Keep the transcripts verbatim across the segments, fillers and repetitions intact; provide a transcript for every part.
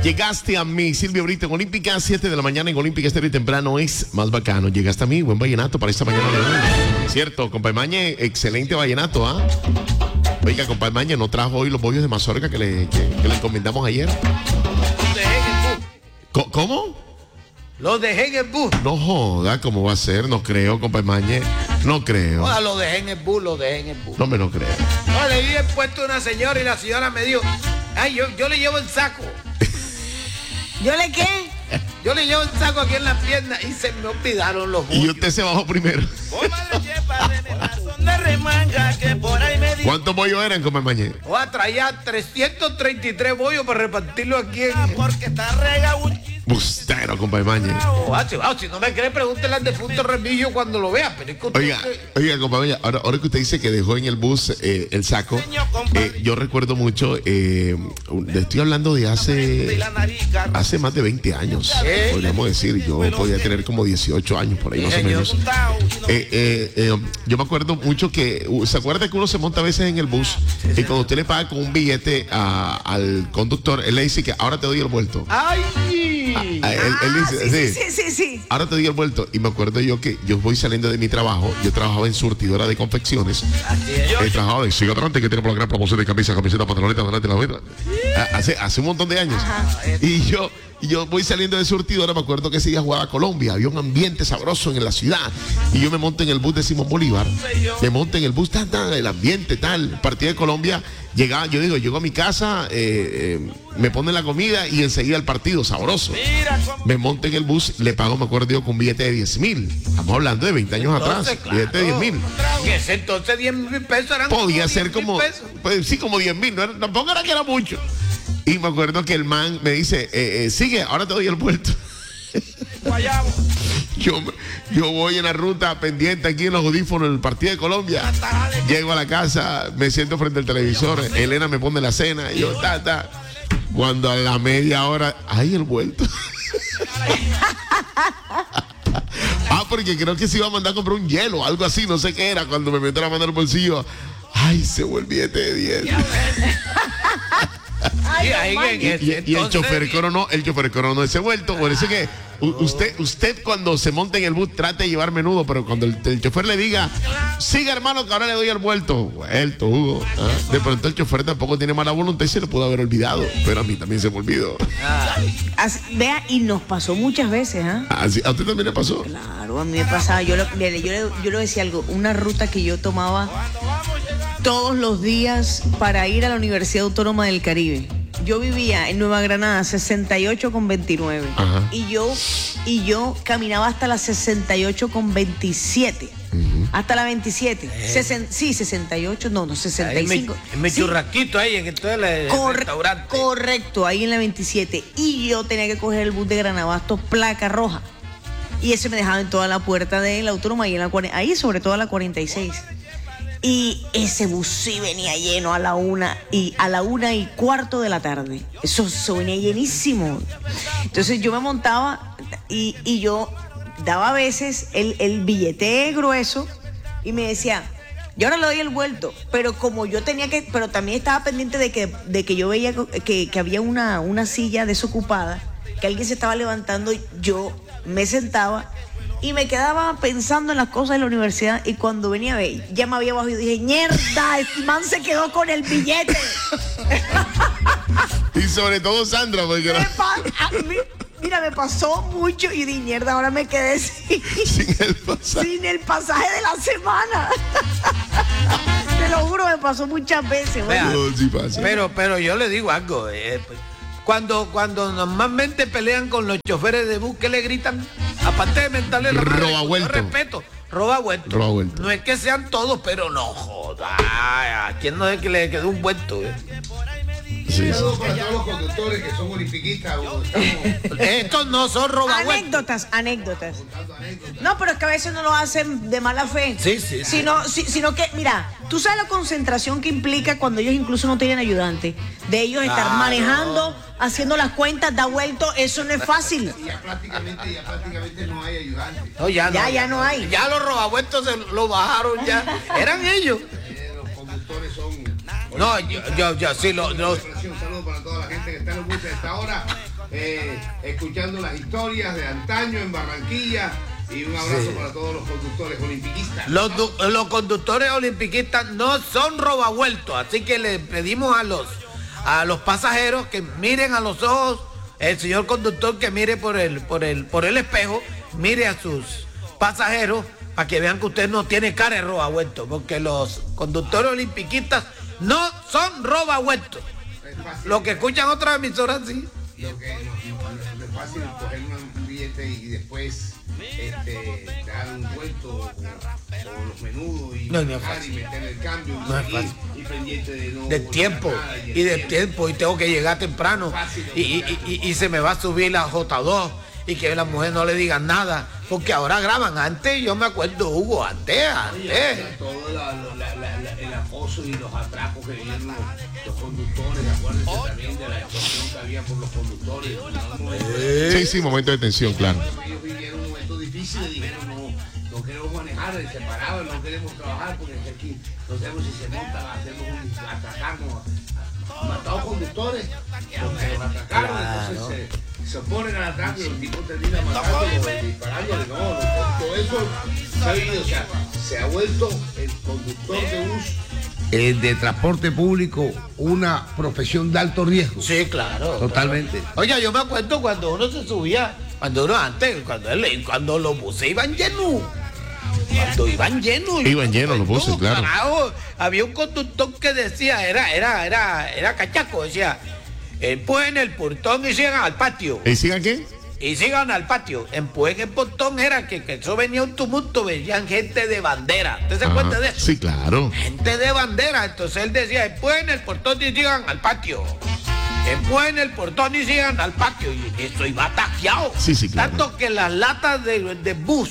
Llegaste a mí, Silvio Brito en Olímpica, siete de la mañana en Olímpica Estéreo y temprano es más bacano. Llegaste a mí, buen vallenato para esta mañana de hoy. Cierto, compa Mañe, excelente vallenato, ¿ah? ¿eh? Oiga, compa Mañe, ¿no trajo hoy los bollos de mazorca que le, que, que le encomendamos ayer? Los dejé en el bus. ¿Cómo? Los dejé en el bus. No joda, ¿cómo va a ser? No creo, compa Mañe. No creo. Joda, los dejé en el bus, los dejé en el bus. No me lo creo. No, le di el puesto a una señora y la señora me dijo, ay, yo, yo le llevo el saco. ¿Yo le qué? Yo le llevo el saco aquí en la pierna y se me olvidaron los bollos. Y usted se bajó primero. ¿Cuántos bollos eran, compa Mañe? Joda, traía trescientos treinta y tres bollos para repartirlo aquí en... Porque está rega un Bustero, compa Mañe. Joda, si, si no me cree, pregúntele al defunto Remillo cuando lo vea. Pero es que usted- Oiga, oiga, compa Mañe, ahora, ahora que usted dice que dejó en el bus eh, el saco, eh, yo recuerdo mucho, eh, le estoy hablando de hace, hace más de veinte años, ¿Eh? podríamos decir. Yo podía tener como dieciocho años por ahí, más o menos. Eh, eh, eh, yo me acuerdo mucho que, uh, ¿se acuerda que uno se monta a veces en el bus y cuando usted le paga con un billete a- al conductor, él le dice que ahora te doy el vuelto? ¡Ay! Ah, él, él Ah, dice, sí, sí. sí, sí, sí, sí. Ahora te doy el vuelto. Y me acuerdo yo que yo voy saliendo de mi trabajo. Yo trabajaba en surtidora de confecciones. He trabajado de sigo adelante, que tenemos la gran promoción de camisas, camisetas, pantalones, adelante, la vida. Hace, hace un montón de años. Y yo, y yo voy saliendo de surtidora. Me acuerdo que ese día jugaba Colombia. Había un ambiente sabroso en la ciudad. Y yo me monto en el bus de Simón Bolívar. Me monto en el bus, tal, tal, el ambiente, tal. Partido de Colombia. Llegaba, yo digo, llego a mi casa, eh, eh, me ponen la comida y enseguida el partido, sabroso. Me monto en el bus, le pago, me acuerdo yo, con un billete de diez mil. Estamos hablando de veinte años Entonces, atrás. claro. Billete de diez mil. En ese entonces diez mil pesos eran Podía como ser diez mil como, pesos. pues, sí, como diez mil. No era- tampoco era que era mucho. Y me acuerdo que el man me dice, eh, eh, sigue, ahora te doy el vuelto. Yo, yo voy en la ruta pendiente aquí en los audífonos del partido de Colombia. Llego a la casa, me siento frente al televisor. Elena me pone la cena. Y yo, ta, ta. Cuando a la media hora, ¡ay, el vuelto! Ah, porque creo que se iba a mandar a comprar un hielo, algo así, no sé qué era. Cuando me meto la mano en el bolsillo, ¡ay, se volvió el billete de diez! Y ahí en Y, ese y- y el entonces- chofer coronó, el chofer coronó ese vuelto. Por eso que u- usted, usted cuando se monte en el bus trate de llevar menudo, pero cuando el, el chofer le diga, siga hermano que ahora le doy el vuelto, vuelto, Hugo. ¿Ah? De pronto el chofer tampoco tiene mala voluntad y se lo pudo haber olvidado, pero a mí también se me olvidó. Así- vea, y nos pasó muchas veces, ¿ah? Así, ¿a usted también le pasó? Claro, a mí me pasaba, yo, lo- mire, yo, le, yo le decía algo, una ruta que yo tomaba todos los días para ir a la Universidad Autónoma del Caribe. Yo vivía en Nueva Granada, sesenta y ocho con veintinueve. Ajá. Y yo, y yo caminaba hasta la sesenta y ocho con veintisiete. Hasta la veintisiete. Sesen- sí, sesenta y ocho, no, no, sesenta Ahí y me, cinco. me Sí. churrasquito ahí en el, todo el, el Corre- restaurante. Correcto, ahí en la veintisiete. Y yo tenía que coger el bus de Granabasto, placa roja. Y ese me dejaba en toda la puerta de la Autónoma y en la cuare- ahí sobre todo a la cuarenta y seis. Y ese bus sí venía lleno a la una y a la una y cuarto de la tarde. Eso, eso venía llenísimo. Entonces yo me montaba y, y yo daba a veces el, el billete grueso y me decía, yo ahora le doy el vuelto, pero como yo tenía que, pero también estaba pendiente de que, de que yo veía que, que había una, una silla desocupada, que alguien se estaba levantando, yo me sentaba y me quedaba pensando en las cosas de la universidad y cuando venía a ver, ya me había bajado y dije, mierda, el man se quedó con el billete. Y sobre todo Sandra, porque Me no- pa- a mí- mira, me pasó mucho y di mierda, ahora me quedé sin, sin el pasaje. sin el pasaje de la semana. Te lo juro, me pasó muchas veces. Vea, bueno. No, sí pasa. Pero, pero yo le digo algo. eh, pues, cuando, cuando normalmente pelean con los choferes de bus, ¿qué le gritan? Aparte de mentarle la madre, Roba con vuelto. todo respeto. Roba vuelto. Roba vuelto. No es que sean todos, pero no joda. ¿A quién no es que le quedó un vuelto? eh? Sí, sí. Saludos para todos los conductores que son olimpiquistas. o estamos Estos no son roba vuelto. Anécdotas, anécdotas. No, pero es que a veces no lo hacen de mala fe. Sí, sí, sí. Sino, si- sino que, mira, tú sabes la concentración que implica cuando ellos incluso no tienen ayudante. De ellos estar Claro. manejando, haciendo las cuentas, da vuelto, eso no es fácil. ya prácticamente, ya prácticamente no hay ayudantes. No, ya, Ya, ya no hay. Ya los robavueltos se lo bajaron ya. Eran ellos. Eh, los conductores son. No, yo, yo, yo sí, lo- los, Un saludo para toda la gente que está en los buses a esta hora. eh, escuchando las historias de antaño en Barranquilla. Y un abrazo sí. para todos los conductores olimpiquistas. Los, los conductores olimpiquistas no son robavueltos, así que le pedimos a los, a los pasajeros que miren a los ojos, el señor conductor que mire por el, por el, por el espejo, mire a sus pasajeros para que vean que usted no tiene cara de robavuelto, porque los conductores olimpiquistas no son robavueltos. Lo que escuchan otras emisoras, sí. Lo que no, no es fácil coger un billete y después este, dar un vuelto o, o los menudos y, no, no y meter el cambio y, no seguir, y pendiente de no del tiempo y, y del tiempo y tengo que llegar temprano y, y, y, y se me va a subir la J dos y que la mujer no le diga nada porque ahora graban. Antes yo me acuerdo, Hugo, antes antes todo la, la, la, la, el acoso y los atracos que vienen los, los conductores. Acuérdense oh. también de la extorsión que había por los conductores. ¿Eh? Sí, sí, momento de tensión, claro. Ellos vivieron un momento difícil y dijeron no, no queremos manejar, se paraban, no queremos trabajar porque aquí no sabemos si se montan, hacemos un atracarnos, matados conductores, porque los atracaron, claro. Entonces se, se oponen al atraco y el tipo termina matándolo, disparándole, no, no, todo eso se ha vivido, o sea, se ha vuelto el conductor de bus Eh, de transporte público una profesión de alto riesgo. Sí, claro. Totalmente. Claro. Oiga, yo me acuerdo cuando uno se subía, cuando uno antes, cuando, él, cuando los buses iban llenos. Cuando iban llenos. Iban llenos los buses, claro. Carajo, había un conductor que decía, era, era, era, era cachaco, decía, empujen el portón y sigan al patio. ¿Y sigan qué? Y sigan al patio. Empujen el portón, era que, que eso venía un tumulto, veían gente de bandera. ¿Usted se Ajá, cuenta de eso? Sí, claro. Gente de bandera. Entonces él decía, empujen el portón y sigan al patio. Empujen el portón y sigan al patio. Y eso iba taqueado. Sí, sí, claro. Tanto que las latas de, de bus,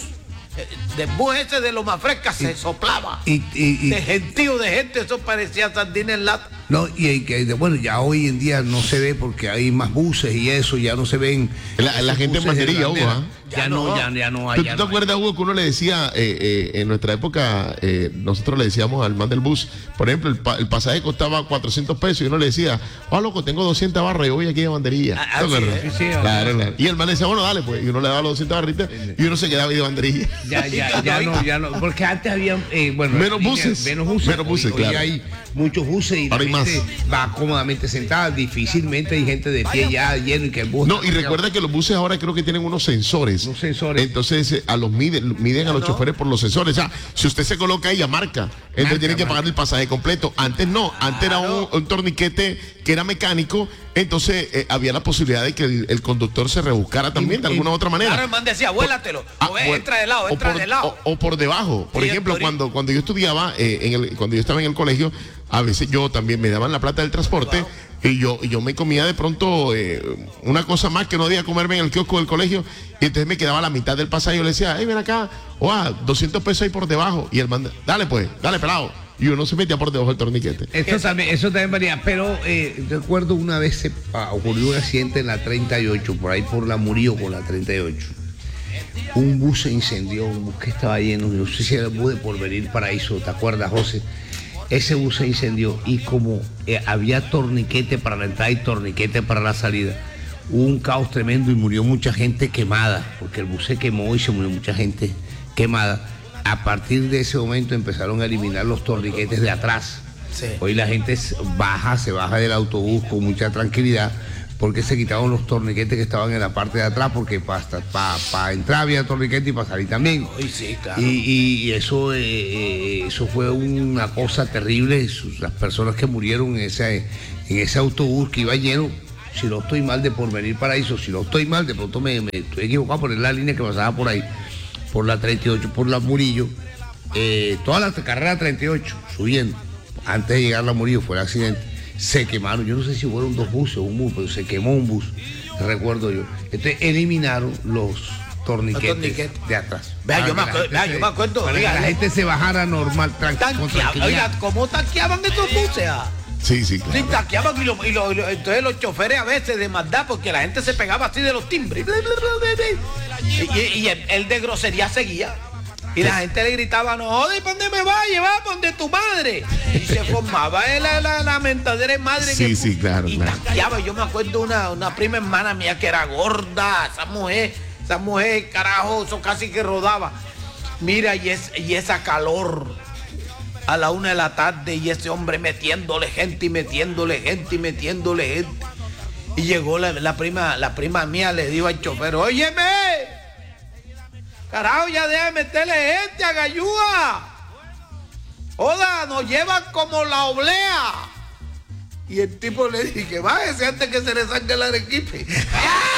de bus ese de lo más fresca, y, se soplaba. Y, y, y, de gentío de gente, eso parecía sardina en lata. No, y que bueno, ya hoy en día no se ve porque hay más buses y eso, ya no se ven. La, la gente en banderilla, Hugo, ¿eh? Ya, ya no, ya, ya no hay. ¿Tú, ya ¿tú no te acuerdas, Hugo, que uno le decía, eh, eh, en nuestra época, eh, nosotros le decíamos al man del bus, por ejemplo, el, pa, el pasaje costaba cuatrocientos pesos y uno le decía, oh, loco, tengo doscientas barras y voy aquí de banderilla? Ah, ¿te acuerdas? Sí, sí, claro, claro. Y el man le decía, bueno, dale, pues, y uno le daba los doscientas barritas y uno se quedaba ahí de banderilla. Ya, ya, ya no, ya no, porque antes había, eh, bueno, menos buses, menos buses, menos buses, hoy, claro. Hoy hay muchos buses y la ahora gente más. va cómodamente sentada, difícilmente hay gente de pie ya lleno y que el bus. No, y recuerda que los buses ahora creo que tienen unos sensores. Unos sensores. Entonces a los miden, miden a los choferes por los sensores. O sea, si usted se coloca ahí, ya marca. Entonces marca, tiene que pagar marca. el pasaje completo. Antes no, antes era un, un torniquete que era mecánico. Entonces eh, había la posibilidad de que el, el conductor se rebuscara también y, de alguna u otra manera. Claro, el man decía, vuélatelo. Ah, o ve, entra de lado, entra por, de lado. O, o por debajo. Por sí, ejemplo, cuando, cuando yo estudiaba, eh, en el, cuando yo estaba en el colegio, a veces yo también me daban la plata del transporte. Wow. Y yo, y yo me comía de pronto eh, una cosa más que no debía comerme en el kiosco del colegio. Y entonces me quedaba la mitad del pasaje. Yo le decía, hey, ven acá, oh, doscientos pesos ahí por debajo. Y el man, dale pues, dale pelado. Y uno se metía por debajo del torniquete. Eso también, eso también varía. Pero eh, recuerdo una vez se ah, ocurrió un accidente en la treinta y ocho, por ahí por la Murillo con la treinta y ocho. Un bus se incendió, un bus que estaba lleno. No sé si era el bus de Porvenir Paraíso, ¿te acuerdas, José? Ese bus se incendió y como eh, había torniquete para la entrada y torniquete para la salida, hubo un caos tremendo y murió mucha gente quemada, porque el bus se quemó y se murió mucha gente quemada. A partir de ese momento empezaron a eliminar los torniquetes de atrás. Sí. Hoy la gente baja, se baja del autobús con mucha tranquilidad, porque se quitaron los torniquetes que estaban en la parte de atrás, porque para pa, pa entrar había torniquete y para salir también. Uy, sí, claro. Y, y, y eso, eh, eso fue una cosa terrible. Las personas que murieron en ese, en ese autobús que iba lleno, si no estoy mal de Porvenir Paraíso, si no estoy mal, de pronto me, me estoy equivocado por la línea que pasaba por ahí, por la treinta y ocho, por la Murillo, eh, toda la carrera treinta y ocho, subiendo, antes de llegar a la Murillo fue el accidente. Se quemaron, yo no sé si fueron dos buses o un bus, pero se quemó un bus, recuerdo yo. Entonces eliminaron los torniquetes, los torniquetes. de atrás. Vea, yo me acuerdo, vea, yo me acuerdo. Para oiga, que la gente se bajara normal, tranquila. Oiga, ¿cómo taqueaban esos buses? Sí, sí, claro. Sí, taqueaban y, lo, y, lo, y lo, entonces los choferes a veces de maldad, porque la gente se pegaba así de los timbres. Y, y, y el, el de grosería seguía. Y la gente le gritaba, no joder, ¿para dónde me vas? Lleva para donde tu madre. Y se formaba la, la, la mentadera madre. Sí, que, sí, claro, y claro. taqueaba. Yo me acuerdo una, una prima hermana mía que era gorda, esa mujer, esa mujer, carajo, eso casi que rodaba. Mira, y, es, y esa calor a la una de la tarde y ese hombre metiéndole gente y metiéndole gente y metiéndole gente. Y llegó la, la prima, la prima mía, le dijo al chofer, óyeme. Carajo, ya deja de meterle gente a Gallúa. Joda, nos llevan como la oblea. Y el tipo le dije, bájese antes que se le salga el arequipe.